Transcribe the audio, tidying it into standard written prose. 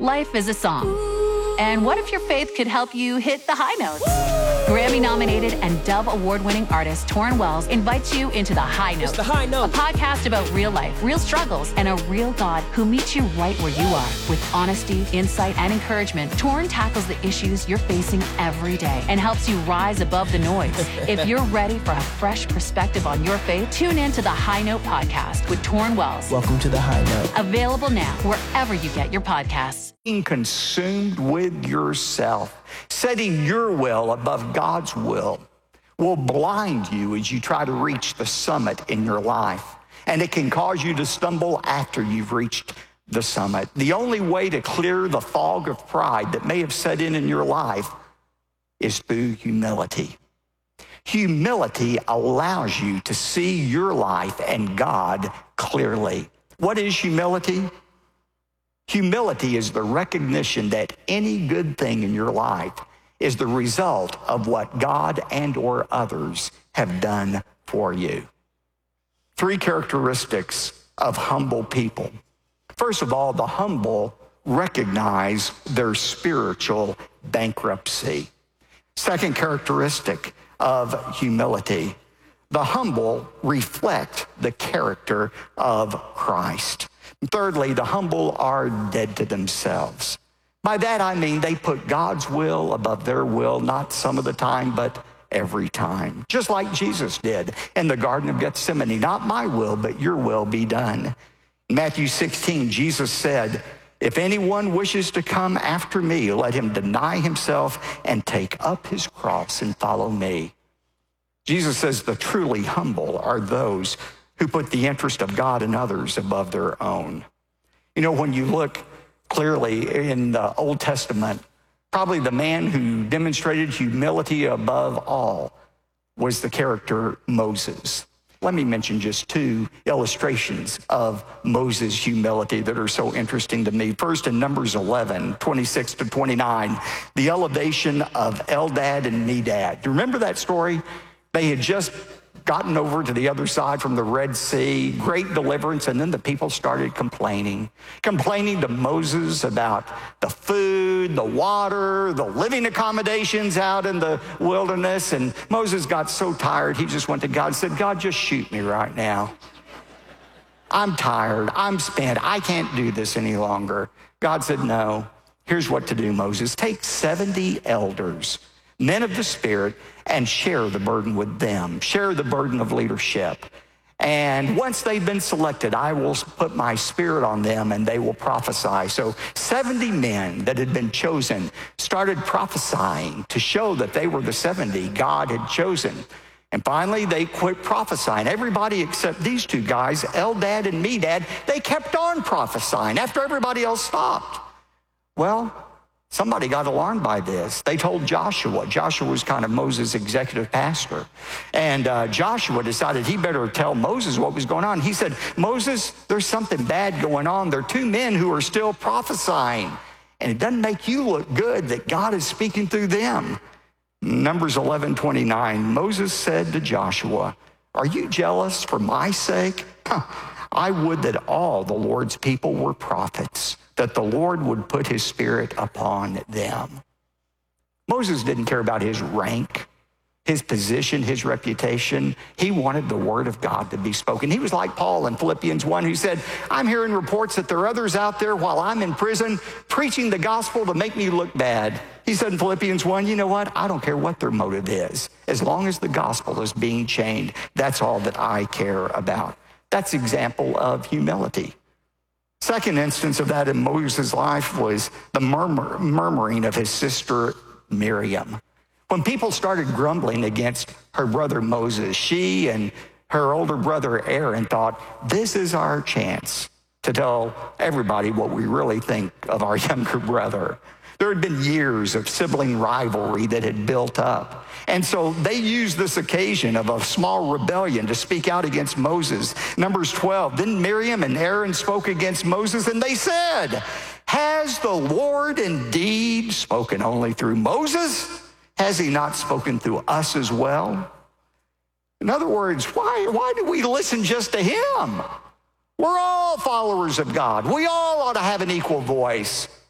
Life is a song. And what if your faith could help you hit the high notes? Grammy-nominated and Dove Award-winning artist Torrin Wells invites you into The High Note. It's The High Note. A podcast about real life, real struggles, and a real God who meets you right where you are. With honesty, insight, and encouragement, Torrin tackles the issues you're facing every day and helps you rise above the noise. If you're ready for a fresh perspective on your faith, tune in to The High Note podcast with Torrin Wells. Welcome to The High Note. Available now wherever you get your podcasts. Being consumed with yourself, setting your will above God's will blind you as you try to reach the summit in your life. And it can cause you to stumble after you've reached the summit. The only way to clear the fog of pride that may have set in your life is through humility. Humility allows you to see your life and God clearly. What is humility? Humility is the recognition that any good thing in your life is the result of what God and or others have done for you. 3 characteristics of humble people. First of all, the humble recognize their spiritual bankruptcy. Second characteristic of humility, the humble reflect the character of Christ. Thirdly, the humble are dead to themselves. By that I mean they put God's will above their will, not some of the time, but every time. Just like Jesus did in the Garden of Gethsemane, not my will, but your will be done. In Matthew 16, Jesus said, if anyone wishes to come after me, let him deny himself and take up his cross and follow me. Jesus says the truly humble are those who put the interest of God and others above their own. You know, when you look clearly in the Old Testament, probably the man who demonstrated humility above all was the character Moses. Let me mention just 2 illustrations of Moses' humility that are so interesting to me. First, in Numbers 11, 26 to 29, the elevation of Eldad and Medad. Do you remember that story? They had just gotten over to the other side from the Red Sea, great deliverance, and then the people started complaining to Moses about the food, the water, the living accommodations out in the wilderness. And Moses got so tired, he just went to God and said, God, just shoot me right now. I'm tired, I'm spent, I can't do this any longer. God said, no, here's what to do, Moses. Take 70 elders, men of the Spirit, and share the burden with them. Share the burden of leadership. And once they've been selected, I will put my Spirit on them and they will prophesy. So 70 men that had been chosen started prophesying to show that they were the 70 God had chosen. And finally, they quit prophesying. Everybody except these 2 guys, Eldad and Medad, they kept on prophesying after everybody else stopped. Well, somebody got alarmed by this. They told Joshua. Joshua was kind of Moses' executive pastor. And Joshua decided he better tell Moses what was going on. He said, Moses, there's something bad going on. There are 2 men who are still prophesying. And it doesn't make you look good that God is speaking through them. Numbers 11:29, Moses said to Joshua, are you jealous for my sake? I would that all the Lord's people were prophets, that the Lord would put his Spirit upon them. Moses didn't care about his rank, his position, his reputation. He wanted the word of God to be spoken. He was like Paul in Philippians 1 who said, I'm hearing reports that there are others out there while I'm in prison preaching the gospel to make me look bad. He said in Philippians 1, you know what? I don't care what their motive is. As long as the gospel is being chained, that's all that I care about. That's an example of humility. Second instance of that in Moses' life was the murmuring of his sister Miriam. When people started grumbling against her brother Moses, she and her older brother Aaron thought, this is our chance to tell everybody what we really think of our younger brother. There had been years of sibling rivalry that had built up. And so they used this occasion of a small rebellion to speak out against Moses. Numbers 12, then Miriam and Aaron spoke against Moses, and they said, has the Lord indeed spoken only through Moses? Has he not spoken through us as well? In other words, why do we listen just to him? We're all followers of God. We all ought to have an equal voice.